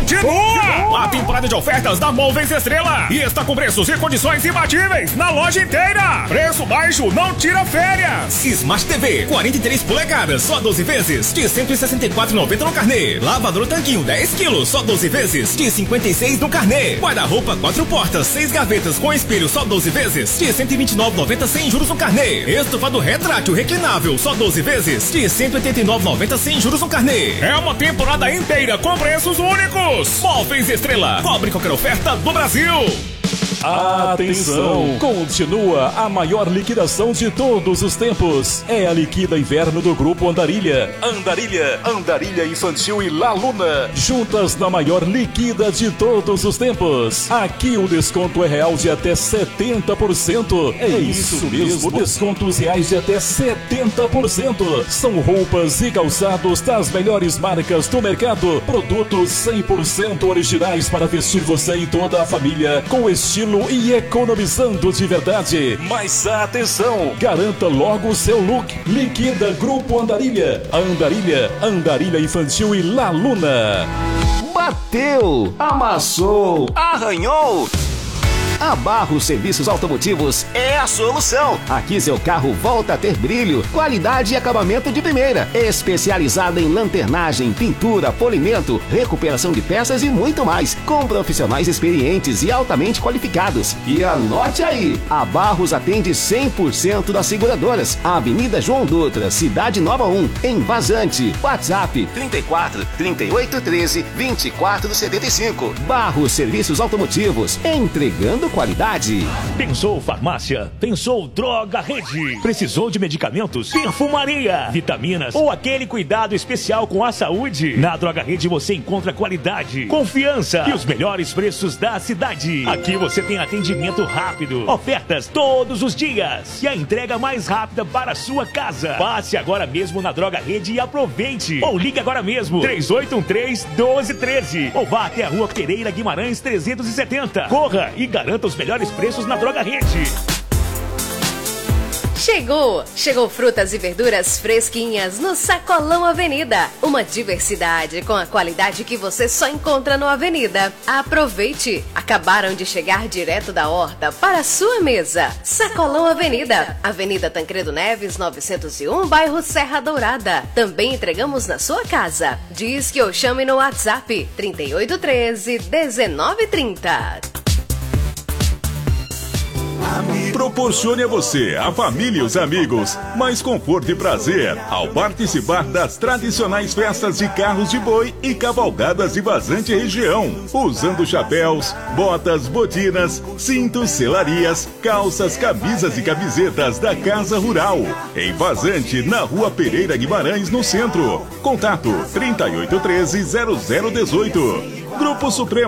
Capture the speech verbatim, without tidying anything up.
continua! A temporada de ofertas da Móveis Estrela e está com preços e condições imbatíveis na loja inteira. Preço baixo não tira férias. Smart T V quarenta e três polegadas, só doze vezes de cento e sessenta e quatro reais e noventa centavos no carnê. Lavador Tanquinho dez quilos, só doze vezes de cinquenta e seis reais no carnê. Guarda-roupa quatro portas, seis gavetas com espelho, só doze vezes de cento e vinte e nove reais e noventa centavos sem juros no carnê. Estofado retrátil reclinável, só doze vezes de cento e oitenta e nove reais e noventa centavos sem juros no carnê. É uma temporada inteira com preços únicos. Móveis Estrela, cobre qualquer oferta do Brasil. Atenção! Continua a maior liquidação de todos os tempos. É a Liquida Inverno do Grupo Andarilha. Andarilha, Andarilha Infantil e La Luna. Juntas na maior liquida de todos os tempos. Aqui o desconto é real de até setenta por cento. É isso mesmo, descontos reais de até setenta por cento. São roupas e calçados das melhores marcas do mercado. Produtos cem por cento originais para vestir você e toda a família com estilo e economizando de verdade. Mas atenção, garanta logo o seu look. Liquida Grupo Andarilha. Andarilha, Andarilha Infantil e La Luna. Bateu, amassou, arranhou. A Barros Serviços Automotivos é a solução. Aqui seu carro volta a ter brilho, qualidade e acabamento de primeira. Especializada em lanternagem, pintura, polimento, recuperação de peças e muito mais. Com profissionais experientes e altamente qualificados. E anote aí, a Barros atende cem por cento das seguradoras. Avenida João Dutra, Cidade Nova um, em Vazante. WhatsApp trinta e quatro, trinta e oito, treze, vinte e quatro, setenta e cinco. Barros Serviços Automotivos, entregando qualidade. Pensou farmácia? Pensou Droga Rede? Precisou de medicamentos? Perfumaria, vitaminas ou aquele cuidado especial com a saúde? Na Droga Rede você encontra qualidade, confiança e os melhores preços da cidade. Aqui você tem atendimento rápido, ofertas todos os dias e a entrega mais rápida para a sua casa. Passe agora mesmo na Droga Rede e aproveite. Ou ligue agora mesmo, três oito um três, um dois um três. Ou vá até a Rua Pereira Guimarães trezentos e setenta. Corra e garanta os melhores preços na Droga Rede. Chegou! Chegou frutas e verduras fresquinhas no Sacolão Avenida. Uma diversidade com a qualidade que você só encontra no Avenida. Aproveite! Acabaram de chegar direto da horta para a sua mesa. Sacolão Avenida, Avenida Tancredo Neves, novecentos e um, bairro Serra Dourada. Também entregamos na sua casa. Diz que eu chame no WhatsApp trinta e oito, treze, dezenove, trinta. Proporcione a você, a família e os amigos mais conforto e prazer ao participar das tradicionais festas de carros de boi e cavalgadas de Vazante região, usando chapéus, botas, botinas, cintos, selarias, calças, camisas e camisetas da Casa Rural, em Vazante, na Rua Pereira Guimarães, no centro. Contato trinta e oito, treze, zero zero dezoito. Grupo Supremo.